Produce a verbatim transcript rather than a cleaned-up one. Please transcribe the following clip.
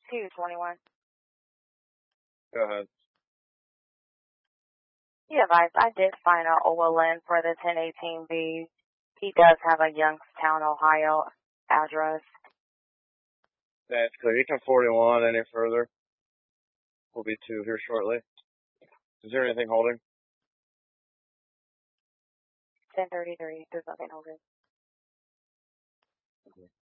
two twenty-one. Go ahead. Yeah, Vice, I did find out Olin for the ten eighteen B. He does have a Youngstown, Ohio address. That's clear. You can forty-one any further. We'll be two here shortly. Is there anything holding? ten thirty-three. There's nothing holding. Okay.